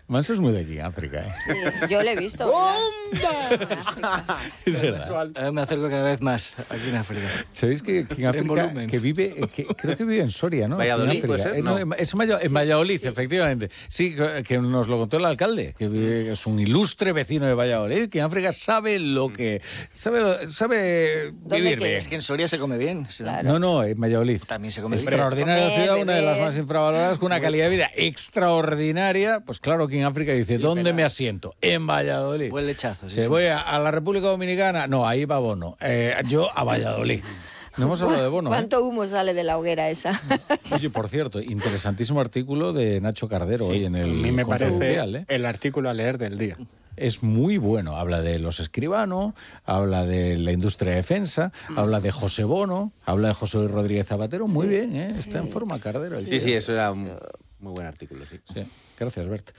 Manso es muy de King África, ¿eh? Sí, yo lo he visto. Es verdad. Me acerco cada vez más aquí en África. ¿Sabéis que King África, que vive, creo que vive en Soria, ¿no? Valladolid, ¿puede ser? No, es en Valladolid, efectivamente. Sí, que nos lo contó el alcalde, que es un ilustre vecino de Valladolid. King África sabe lo que... Sabe vivir bien. Es que en Soria se come bien. Claro. No, en Valladolid. También se come bien. Extraordinaria ciudad, una de las beber. más infravaloradas, con una calidad de vida extraordinaria. Pues claro, King África dice, ¿dónde me asiento? En Valladolid. Buen lechazo, sí. Que voy a la República Dominicana, no, ahí va Bono. Yo a Valladolid. No hemos hablado de Bono. ¿Cuánto humo sale de la hoguera esa? Oye, por cierto, interesantísimo artículo de Nacho Cardero hoy en el A mí me parece Confidencial, ¿eh? el artículo a leer del día. Es muy bueno. Habla de los Escribano, habla de la industria de defensa, habla de José Bono, habla de José Rodríguez Zapatero. Muy bien, ¿eh? Está en forma Cardero. el tío. Sí, eso era un muy buen artículo, sí. Sí. Gracias, Bert.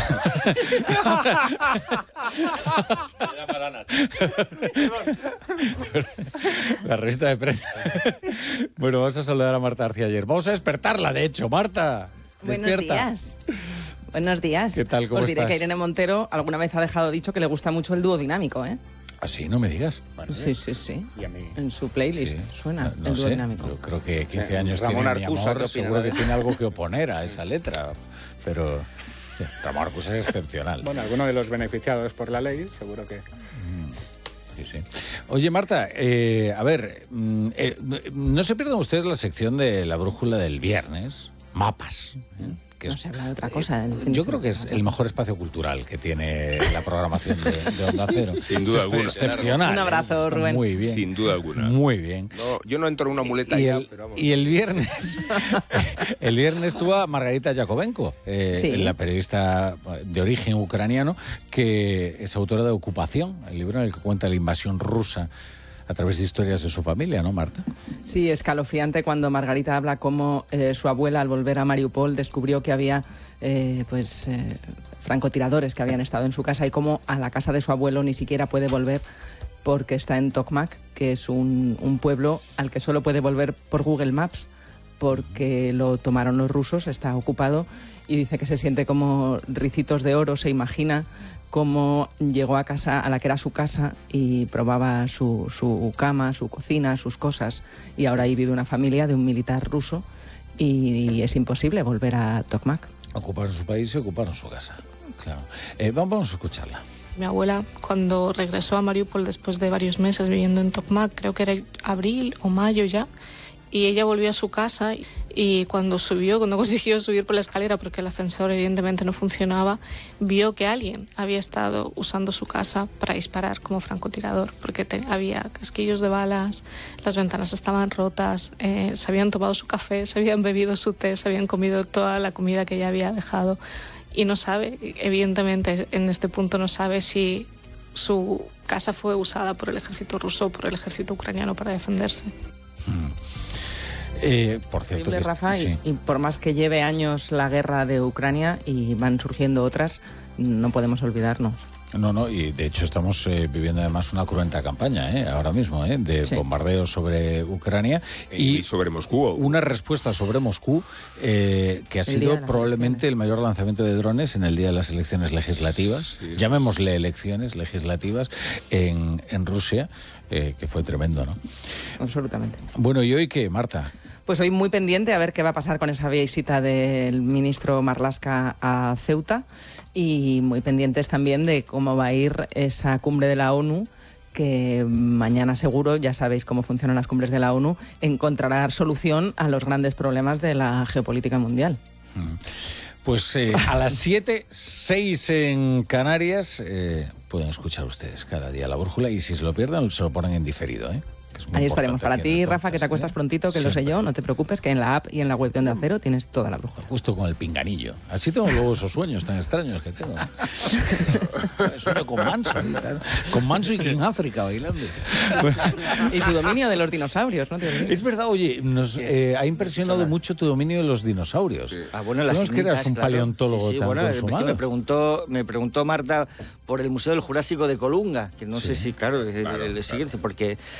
La revista de prensa. Bueno, vamos a saludar a Marta García ayer. Vamos a despertarla, de hecho. Marta, Buenos despierta. días. Buenos días. ¿Qué tal? ¿Cómo Os diré estás? que Irene Montero alguna vez ha dejado dicho que le gusta mucho el dúo dinámico, ¿eh? Ah, sí, no me digas. Vale. Sí, sí, sí. Y a mí. En su playlist Sí. suena No el dúo sé, dinámico. yo creo que 15 años Ramón tiene mi Arcusa, amor, ¿qué opina seguro de que tiene algo que oponer a esa letra, pero sí, Ramón Arcusa es excepcional. Bueno, alguno de los beneficiados por la ley, seguro que... Sí, sí. Oye, Marta, a ver, no se pierdan ustedes la sección de la brújula del viernes, mapas. Que No se habla de otra cosa. Yo creo que es el mejor espacio cultural que tiene la programación de Onda Cero. Sin duda Es alguna. excepcional. Un abrazo, Está Rubén. Muy bien. Sin duda alguna. Muy bien. No, yo no entro en una muleta Y ya, el, pero vamos. y el viernes, el viernes tuvo a Margarita Yakovenko, Sí. la periodista de origen ucraniano, que es autora de Ocupación, el libro en el que cuenta la invasión rusa a través de historias de su familia, ¿no, Marta? Sí, escalofriante cuando Margarita habla cómo su abuela, al volver a Mariupol, descubrió que había francotiradores que habían estado en su casa y cómo a la casa de su abuelo ni siquiera puede volver porque está en Tokmak, que es un pueblo al que solo puede volver por Google Maps porque lo tomaron los rusos, está ocupado, y dice que se siente como ricitos de oro, se imagina cómo llegó a casa, a la que era su casa, y probaba su cama, su cocina, sus cosas, y ahora ahí vive una familia de un militar ruso y es imposible volver a Tokmak. Ocuparon su país y ocuparon su casa. Claro. Vamos a escucharla. Mi abuela, cuando regresó a Mariupol después de varios meses viviendo en Tokmak, creo que era abril o mayo ya, y ella volvió a su casa y cuando consiguió subir por la escalera, porque el ascensor evidentemente no funcionaba, vio que alguien había estado usando su casa para disparar como francotirador, porque había casquillos de balas, las ventanas estaban rotas, se habían tomado su café, se habían bebido su té, se habían comido toda la comida que ella había dejado, y no sabe, evidentemente en este punto no sabe si su casa fue usada por el ejército ruso o por el ejército ucraniano para defenderse. Por cierto, Terrible, Rafa, sí. y por más que lleve años la guerra de Ucrania y van surgiendo otras, no podemos olvidarnos. No, y de hecho estamos viviendo además una cruenta campaña, ahora mismo, de Sí. bombardeos sobre Ucrania Y sobre Moscú. una respuesta sobre Moscú que ha día sido de las probablemente elecciones. el mayor lanzamiento de drones en el día de las elecciones legislativas, Sí. llamémosle elecciones legislativas en Rusia, que fue tremendo, ¿no? Absolutamente. Bueno, ¿y hoy qué, Marta? Pues hoy muy pendiente a ver qué va a pasar con esa visita del ministro Marlaska a Ceuta y muy pendientes también de cómo va a ir esa cumbre de la ONU, que mañana seguro, ya sabéis cómo funcionan las cumbres de la ONU, encontrará solución a los grandes problemas de la geopolítica mundial. Pues a las 7, 6 en Canarias, pueden escuchar ustedes cada día La Brújula, y si se lo pierden, se lo ponen en diferido, que es muy Ahí estaremos. importante Para aquí en ti, el Rafa, que te podcast, acuestas prontito, que lo sé Siempre. yo, no te preocupes, que en la app y en la web de Onda Cero tienes toda la brújula. Justo con el pinganillo. Así tengo luego esos sueños tan extraños que tengo. Sueño con Manso. Con Manso y King África bailando. Y su dominio de los dinosaurios, ¿no? Es verdad, oye, nos ha impresionado mucho tu dominio de los dinosaurios. Bueno, las ¿Cómo es que eras cintas, un claro. paleontólogo Sí, tan bueno, consumado? me preguntó Marta por el Museo del Jurásico de Colunga, que no sé si, claro, le sigue, porque es decir,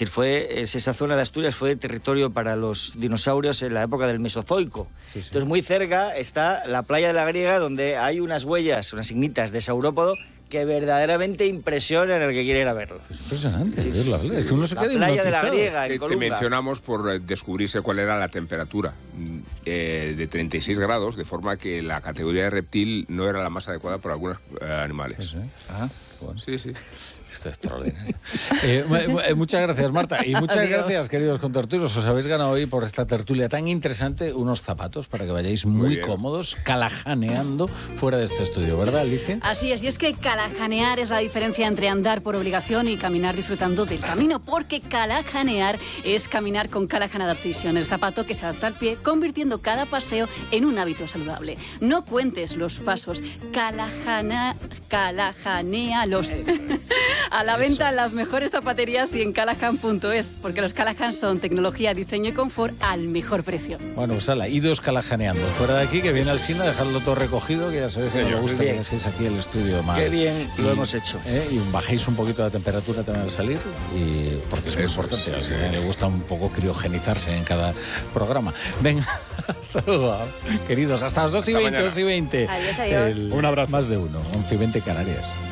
decir, esa zona de Asturias fue territorio para los dinosaurios en la época del Mesozoico. Sí. Entonces, muy cerca está la playa de la Griega, donde hay unas huellas, unas ignitas de saurópodo que verdaderamente impresionan al que quiere ir a verlo. Es impresionante. Sí, verlo, sí, es que uno se la queda playa de la hipnotizado. Griega, en Te Colunga. mencionamos por descubrirse cuál era la temperatura de 36 grados, de forma que la categoría de reptil no era la más adecuada para algunos animales. Sí. Ah, Bueno. Sí, sí. Esto es extraordinario. Muchas gracias, Marta. Y muchas Adiós. gracias, queridos contertulios. Os habéis ganado hoy por esta tertulia tan interesante unos zapatos para que vayáis muy bien. cómodos, calajaneando fuera de este estudio, ¿verdad, Alicia? Así es, y es que calajanear es la diferencia entre andar por obligación y caminar disfrutando del camino, porque calajanear es caminar con Callahan Adaptation, el zapato que se adapta al pie, convirtiendo cada paseo en un hábito saludable. No cuentes los pasos, calajanealos. A la venta en las mejores zapaterías y en Callahan.es, porque los Callahan son tecnología, diseño y confort al mejor precio. Bueno, pues ala, idos calajaneando. Fuera de aquí, que viene al cine, dejadlo todo recogido, que ya sabéis que no me Señor, gusta bien. que dejéis aquí el estudio mal. Qué bien lo hemos hecho. Y bajéis un poquito la temperatura también al salir, porque es muy Eso importante. es, A sí. Silvia le gusta un poco criogenizarse en cada programa. Venga, hasta luego, queridos. Hasta las 2:20, mañana. 2:20. Adiós, adiós. Un abrazo. Más de uno, 11:20 Canarias.